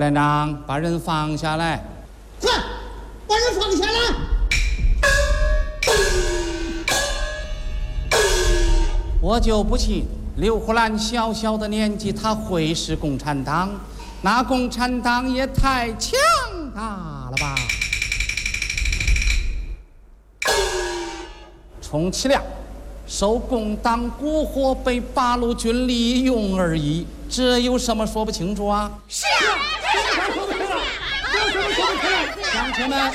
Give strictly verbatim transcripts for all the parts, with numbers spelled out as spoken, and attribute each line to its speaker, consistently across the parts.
Speaker 1: 连长，把人放下来。
Speaker 2: 快，把人放下来！
Speaker 1: 我就不信刘胡兰小小的年纪，他会是共产党，那共产党也太强大了吧！充其量受共党蛊惑，被八路军利用而已，这有什么说不清楚啊？
Speaker 3: 是啊，是说不清了，有什么说不清了？
Speaker 1: 乡亲们，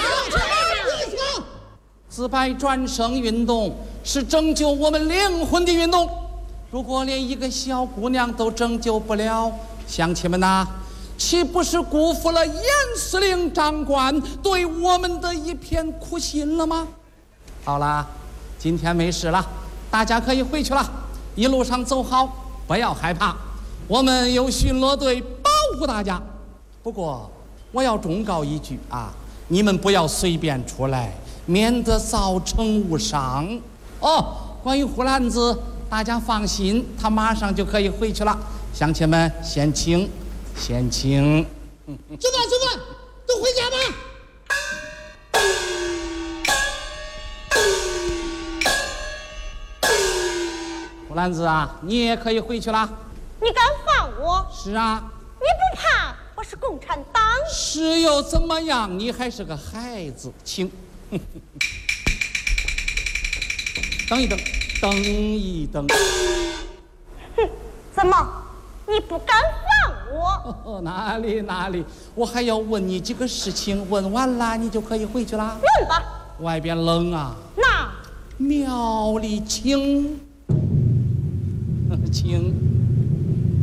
Speaker 1: 自白转生运动是拯救我们灵魂的运动。如果连一个小姑娘都拯救不了，乡亲们呐、啊，岂不是辜负了严司令长官对我们的一片苦心了吗？好了，今天没事了，大家可以回去了。一路上走好，不要害怕，我们有巡逻队保护大家。不过我要忠告一句啊，你们不要随便出来，免得造成误伤。哦，关于胡兰子，大家放心，他马上就可以回去了。乡亲们，先请，先请。
Speaker 2: 走吧，走吧，都回家吧。
Speaker 1: 胡兰子啊，你也可以回去了。
Speaker 4: 你敢放我？
Speaker 1: 是啊。
Speaker 4: 你不怕我是共产党？
Speaker 1: 是又怎么样？你还是个孩子，请。等一等，等一等。
Speaker 4: 哼，怎么？你不敢放我？
Speaker 1: 哦，哪里哪里，我还要问你几个事情，问完了你就可以回去了。
Speaker 4: 问吧。
Speaker 1: 外边冷啊。
Speaker 4: 那
Speaker 1: 庙里请，请。